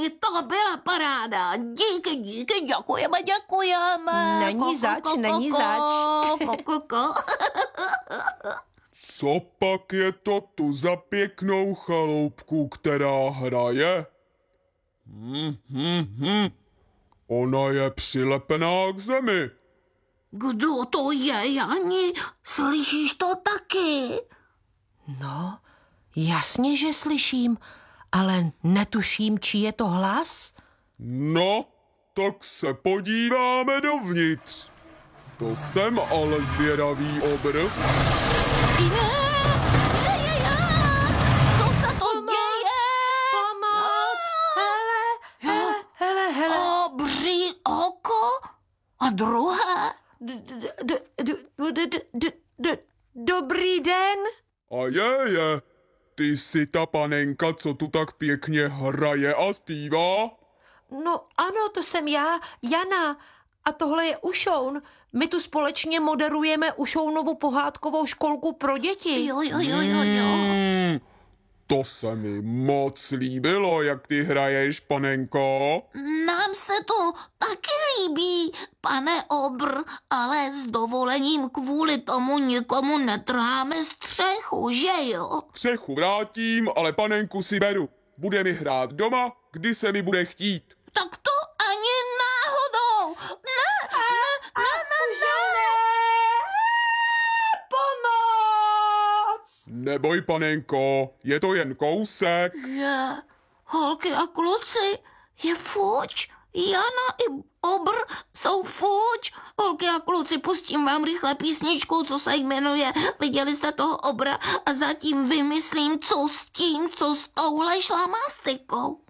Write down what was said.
to byla paráda. Díky, děkujeme. Není zač. Co pak je to tu za pěknou chaloupku, která hraje? Ona je přilepená k zemi. Kdo to je, Jani? Slyšíš to taky? No, jasně, že slyším, ale netuším, čí je to hlas. No, tak se podíváme dovnitř. To jsem ale zvědavý obr. Co se to děje? Pomoc! Hele. Obří oko? A druhé? Dobrý den. A je. Ty jsi ta panenka, co tu tak pěkně hraje a zpívá? No ano, to jsem já, Jana. A tohle je Ušoun. My tu společně moderujeme Ušounovu pohádkovou školku pro děti. Jo. To se mi moc líbilo, jak ty hraješ, panenko. Nám se to taky líbí, pane Obr, ale s dovolením kvůli tomu nikomu netrháme střechu, že jo? Střechu vrátím, ale panenku si beru. Bude mi hrát doma, kdy se mi bude chtít. Tak to ani náhodou. Ne. Pomoc! Neboj, panenko, je to jen kousek. Je, holky a kluci, je fuč. Jana i Obr jsou fuč. Holky a kluci, pustím vám rychle písničku, co se jmenuje Viděli jste toho Obra a zatím vymyslím, co s tím, co s touhle šlamastikou.